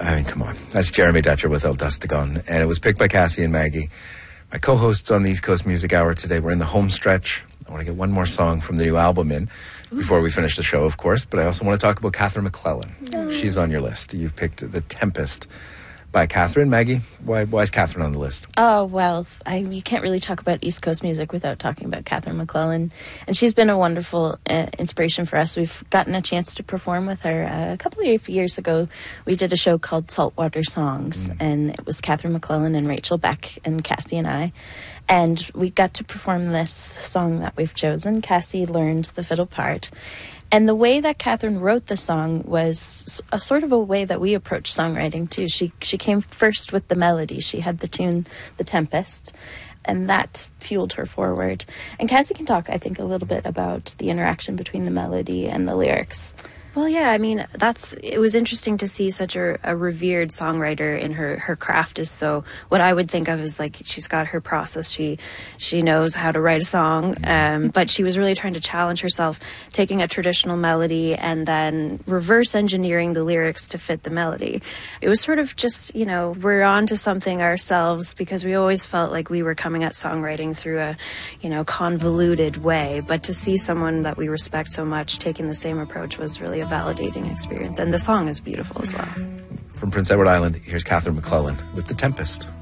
I mean, come on. That's Jeremy Dutcher with El Dustagon. And it was picked by Cassie and Maggie. My co-hosts on the East Coast Music Hour today. We're in the home stretch. I want to get one more song from the new album in before we finish the show, of course. But I also want to talk about Catherine McClellan. She's on your list. You've picked The Tempest by Catherine. Maggie, why is Catherine on the list? Oh, well, you can't really talk about East Coast music without talking about Catherine McClellan. And she's been a wonderful inspiration for us. We've gotten a chance to perform with her a couple of years ago. We did a show called Saltwater Songs, and it was Catherine McClellan and Rachel Beck and Cassie and I. And we got to perform this song that we've chosen. Cassie learned the fiddle part. And the way that Catherine wrote the song was a sort of a way that we approach songwriting, too. She came first with the melody. She had the tune, The Tempest, and that fueled her forward. And Cassie can talk, I think, a little bit about the interaction between the melody and the lyrics. Well, yeah, I mean, it was interesting to see such a revered songwriter in her craft is so, what I would think of is like, she's got her process, she knows how to write a song, but she was really trying to challenge herself, taking a traditional melody and then reverse engineering the lyrics to fit the melody. It was sort of just, we're on to something ourselves because we always felt like we were coming at songwriting through a, convoluted way, but to see someone that we respect so much taking the same approach was really a validating experience, and the song is beautiful as well. From Prince Edward Island, here's Catherine McClellan with The Tempest.